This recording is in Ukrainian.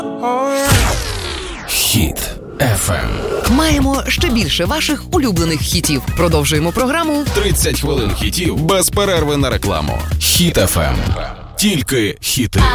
Хіт FM. Маємо ще більше ваших улюблених хітів. Продовжуємо програму 30 хвилин хітів без перерви на рекламу. Хіт FM. Тільки хіти.